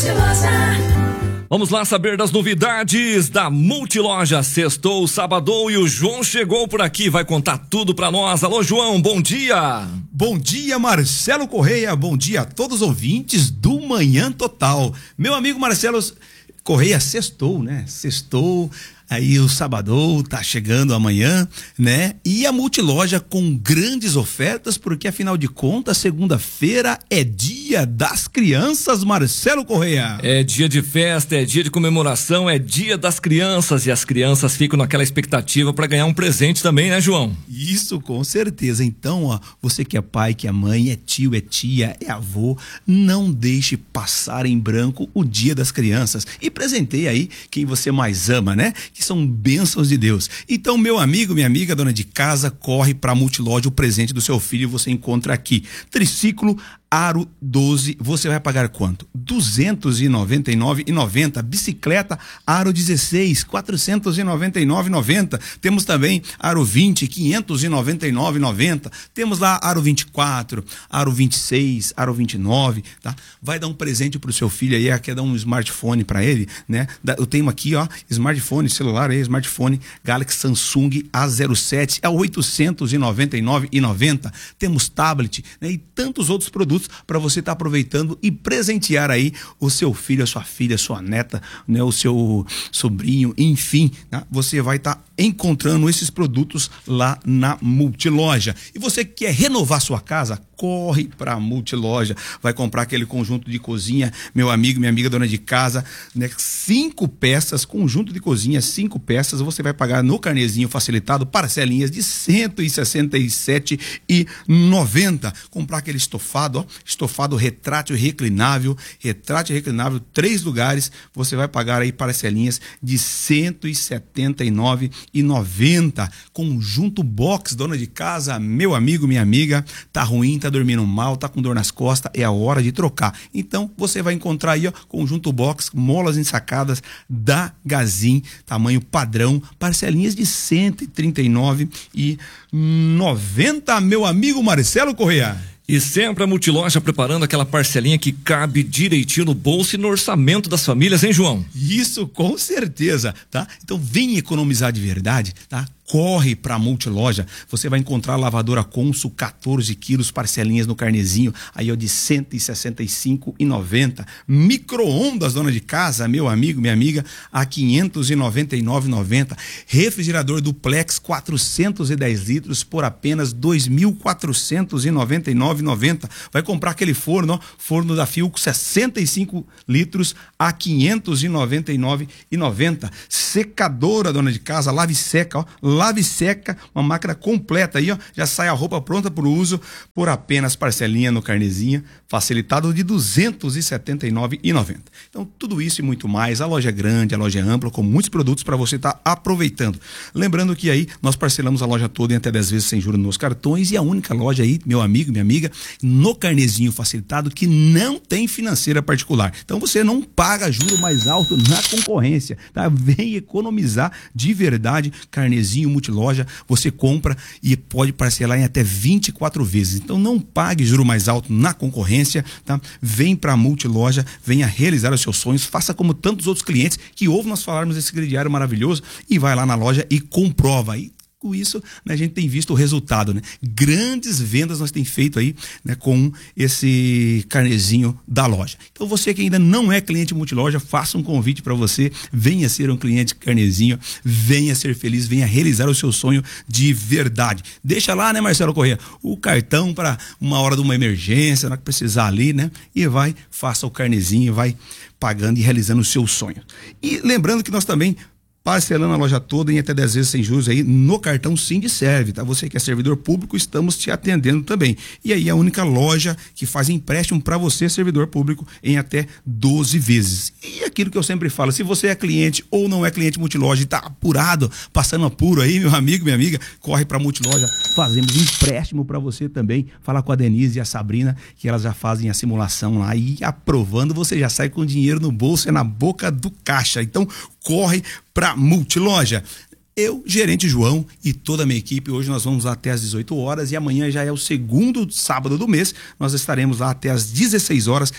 Vamos lá saber das novidades da Multiloja. Sextou, sabadou e o João chegou por aqui, vai contar tudo pra nós. Alô, João, bom dia. Bom dia, Marcelo Correia, bom dia a todos os ouvintes do Manhã Total. Meu amigo Marcelo Correia, sextou, né? Sextou, aí o sabadou tá chegando amanhã, né? E a Multiloja com grandes ofertas, porque afinal de contas, segunda-feira é dia das crianças, Marcelo Correia. É dia de festa, é dia de comemoração, é dia das crianças, e as crianças ficam naquela expectativa para ganhar um presente também, né, João? Isso, com certeza. Então, ó, você que é pai, que é mãe, é tio, é tia, é avô, não deixe passar em branco o dia das crianças e presenteie aí quem você mais ama, né? Que são bênçãos de Deus. Então, meu amigo, minha amiga, dona de casa, corre para a Multiloja, o presente do seu filho você encontra aqui. Triciclo Aro 12, você vai pagar quanto? R$ 299,90. Bicicleta Aro 16, R$ 499,90. Temos também Aro 20, R$ 599,90. Temos lá Aro 24, Aro 26, Aro 29, tá? Vai dar um presente pro seu filho aí, quer dar um smartphone para ele, né? Eu tenho aqui, ó, smartphone, celular aí, smartphone Galaxy Samsung A07 a R$ 899,90. Temos tablet, né? E tantos outros produtos para você estar aproveitando e presentear aí o seu filho, a sua filha, a sua neta, né, o seu sobrinho, enfim, né? Você vai estar encontrando esses produtos lá na Multiloja. E você que quer renovar sua casa, corre para a Multiloja, vai comprar aquele conjunto de cozinha, meu amigo, minha amiga dona de casa, né? 5 peças, conjunto de cozinha, 5 peças, você vai pagar no carnezinho facilitado, parcelinhas de R$ 167,90. Comprar aquele estofado, ó, estofado retrátil reclinável, 3 lugares, você vai pagar aí parcelinhas de R$ 179,90. Conjunto box, dona de casa, meu amigo, minha amiga, tá ruim, tá dormindo mal, tá com dor nas costas, é a hora de trocar. Então, você vai encontrar aí, ó, conjunto box, molas ensacadas da Gazin, tamanho padrão, parcelinhas de R$ 139,90, meu amigo Marcelo Correia. E sempre a Multiloja preparando aquela parcelinha que cabe direitinho no bolso e no orçamento das famílias, hein, João? Isso, com certeza, tá? Então vem economizar de verdade, tá? Corre para a Multiloja, você vai encontrar lavadora Consul 14 quilos, parcelinhas no carnezinho, aí ó, de R$ 165,90. Micro-ondas, dona de casa, meu amigo, minha amiga, a R$ 599,90. Refrigerador duplex 410 litros por apenas R$ 2.499,90. Vai comprar aquele forno, ó, forno da Philco 65 litros a R$ 599,90. Secadora, dona de casa, lave seca, ó, lave e seca, uma máquina completa aí, ó, já sai a roupa pronta para o uso por apenas parcelinha no carnezinho, facilitado de R$ 279,90. Então, tudo isso e muito mais, a loja é grande, a loja é ampla, com muitos produtos para você estar aproveitando. Lembrando que aí nós parcelamos a loja toda em até 10 vezes sem juros nos cartões, e a única loja aí, meu amigo, minha amiga, no carnezinho facilitado, que não tem financeira particular. Então, você não paga juro mais alto na concorrência, tá? Vem economizar de verdade, carnezinho Multiloja, você compra e pode parcelar em até 24 vezes. Então não pague juro mais alto na concorrência, tá? Vem para a Multiloja, venha realizar os seus sonhos, faça como tantos outros clientes que ouvem nós falarmos desse crediário maravilhoso e vai lá na loja e comprova aí. Com isso, né, a gente tem visto o resultado, né? Grandes vendas nós temos feito aí, né, com esse carnezinho da loja. Então você que ainda não é cliente Multiloja, faça um convite para você, venha ser um cliente carnezinho, venha ser feliz, venha realizar o seu sonho de verdade. Deixa lá, né, Marcelo Correia, o cartão para uma hora de uma emergência, na hora que precisar ali, né? E vai, faça o carnezinho, vai pagando e realizando o seu sonho. E lembrando que nós também parcelando a loja toda em até 10 vezes sem juros aí no cartão Sindserve, tá? Você que é servidor público, estamos te atendendo também. E aí é a única loja que faz empréstimo para você, servidor público, em até 12 vezes. E aquilo que eu sempre falo, se você é cliente ou não é cliente Multiloja e tá apurado, passando apuro aí, meu amigo, minha amiga, corre para Multiloja, fazemos empréstimo para você também. Fala com a Denise e a Sabrina, que elas já fazem a simulação lá e aprovando, você já sai com dinheiro no bolso, é na boca do caixa. Então, corre para Multiloja. Eu, gerente João e toda a minha equipe, hoje nós vamos lá até às 18 horas e amanhã já é o segundo sábado do mês, nós estaremos lá até às 16 horas,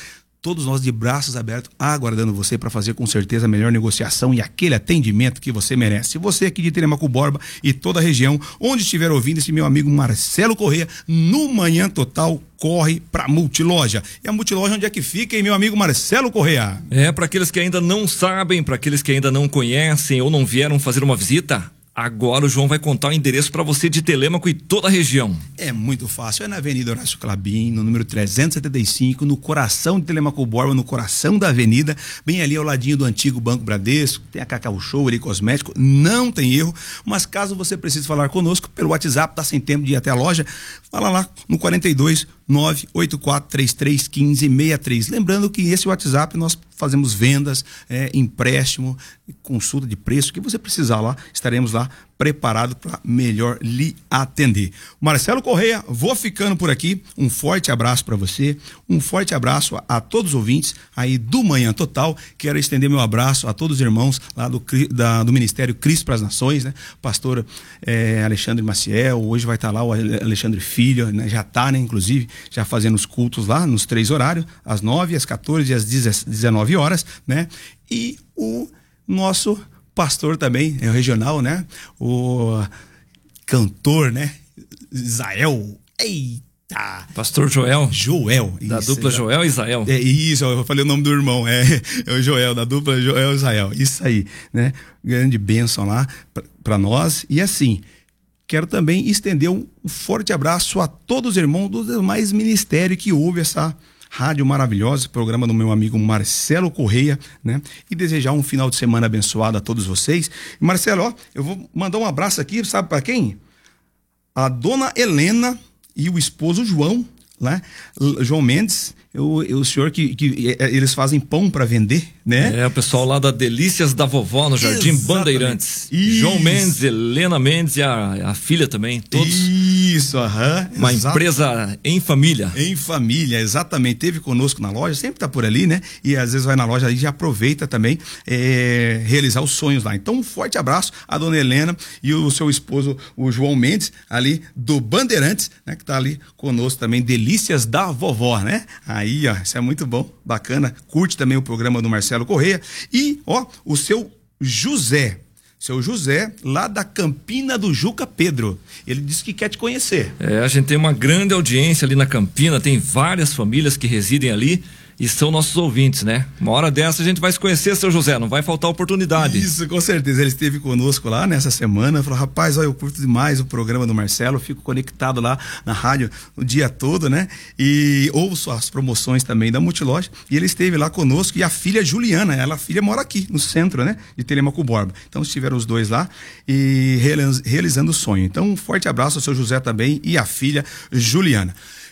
todos nós de braços abertos, aguardando você para fazer com certeza a melhor negociação e aquele atendimento que você merece. Se você aqui de Telemaco Borba e toda a região, onde estiver ouvindo esse meu amigo Marcelo Correia, no Manhã Total, corre para Multiloja. E a Multiloja onde é que fica, hein, meu amigo Marcelo Correia? Para aqueles que ainda não sabem, para aqueles que ainda não conhecem ou não vieram fazer uma visita, agora o João vai contar o endereço para você de Telêmaco e toda a região. É muito fácil, é na Avenida Horácio Clabin, no número 375, no coração de Telemaco Borba, no coração da avenida, bem ali ao ladinho do antigo Banco Bradesco, tem a Cacau Show ali, cosmético, não tem erro, mas caso você precise falar conosco pelo WhatsApp, tá sem tempo de ir até a loja, fala lá no 42 984331563. Lembrando que esse WhatsApp nós fazemos vendas, empréstimo, consulta de preço, o que você precisar lá, estaremos lá preparado para melhor lhe atender. Marcelo Correia, vou ficando por aqui. Um forte abraço para você, um forte abraço a todos os ouvintes aí do Manhã Total. Quero estender meu abraço a todos os irmãos lá do Ministério Cristo para as Nações, né? Pastor Alexandre Maciel, hoje vai estar lá o Alexandre Filho, né? Já está, né? Inclusive, já fazendo os cultos lá nos 3 horários, às 9, às 14 e às 19 horas, né? E o nosso pastor também, é o regional, né? O cantor, né? Israel. Eita! Pastor Joel. Joel. Da dupla Joel e Israel. É isso, eu falei o nome do irmão, é o Joel, da dupla Joel e Israel. Isso aí, né? Grande bênção lá para nós. E assim, quero também estender um forte abraço a todos os irmãos dos demais ministérios que ouvem essa rádio maravilhosa, programa do meu amigo Marcelo Correia, né? E desejar um final de semana abençoado a todos vocês. E Marcelo, ó, eu vou mandar um abraço aqui, sabe para quem? A dona Helena e o esposo João, né? João Mendes, o senhor que eles fazem pão para vender, né? O pessoal lá da Delícias da Vovó, no Jardim Exatamente. Bandeirantes. Isso. João Mendes, Helena Mendes e a filha também, todos. Isso, Uma empresa em família. Em família, exatamente. Teve conosco na loja, sempre tá por ali, né? E às vezes vai na loja e já aproveita também realizar os sonhos lá. Então, um forte abraço à dona Helena e o seu esposo, o João Mendes, ali do Bandeirantes, né? Que tá ali conosco também, Delícias da Vovó, né? Aí, ó, isso é muito bom, bacana. Curte também o programa do Marcelo Correia. E, ó, o seu José, lá da Campina do Juca Pedro. Ele disse que quer te conhecer. A gente tem uma grande audiência ali na Campina, tem várias famílias que residem ali e são nossos ouvintes, né? Uma hora dessa a gente vai se conhecer, seu José, não vai faltar oportunidade. Isso, com certeza. Ele esteve conosco lá nessa semana, falou, rapaz, olha, eu curto demais o programa do Marcelo, fico conectado lá na rádio o dia todo, né? E ouço as promoções também da Multiloja, e ele esteve lá conosco, e a filha Juliana, a filha mora aqui, no centro, né? De Telemaco Borba. Então estiveram os dois lá e realizando o sonho. Então um forte abraço ao seu José também e a filha Juliana.